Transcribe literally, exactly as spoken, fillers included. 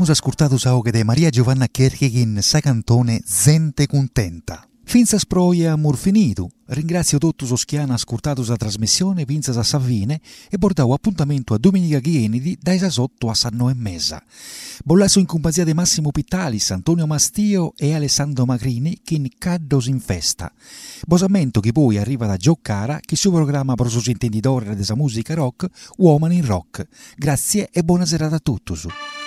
Abbiamo ascoltato Saughe di Maria Giovanna Kerkegin, sa cantone Zente Contenta. Finza sproia amor finito. Ringrazio tutti os che hanno ascoltato la trasmissione Pinza a Savine e portavo appuntamento a domenica Ghienidi dai sotto a Sanno e Mesa. Bollasso in compagnia di Massimo Pittalis, Antonio Mastio e Alessandro Magrini che in caddos in festa. Bosamento che poi arriva da Giocara che suo programma per i intenditori della musica rock, Uomini in Rock. Grazie e buona serata a tutti.